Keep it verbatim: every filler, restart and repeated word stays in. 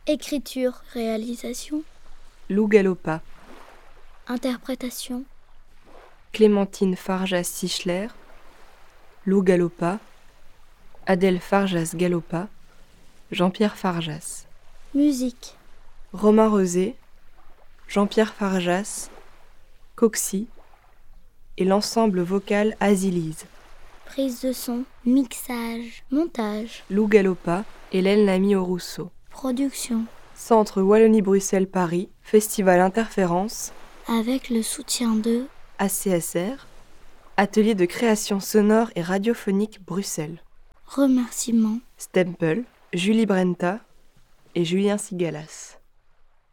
Écriture, réalisation, Lou Galopa, interprétation, Clémentine Farjas-Sichler, Lou Galopa, Adèle Farjas-Galopa, Jean-Pierre Farjas. musique, Romain Rosé, Jean-Pierre Farjas, Coxy et l'ensemble vocal Azilise. prise de son, mixage, montage, Lou Galopa, Hélène Lamy-Rousseau. production, Centre Wallonie-Bruxelles-Paris, Festival Interférence, avec le soutien de A C S R, Atelier de création sonore et radiophonique Bruxelles. remerciements. Stempel, Julie Brenta et Julien Sigalas.